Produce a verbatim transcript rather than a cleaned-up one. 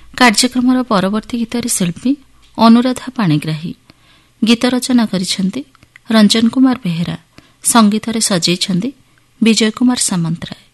କାର୍ଯ୍ୟକ୍ରମର ପରବର୍ତ୍ତୀ ଗୀତରେ ଶିଳ୍ପୀ ଅନୁରାଧା ପାଣିଗ୍ରାହୀ, ଗୀତ ରଚନା କରିଛନ୍ତି ରଞ୍ଜନ କୁମାର ବେହେରା, ସଙ୍ଗୀତରେ ସଜେଇଛନ୍ତି ବିଜୟ କୁମାର ସାମନ୍ତରାୟ।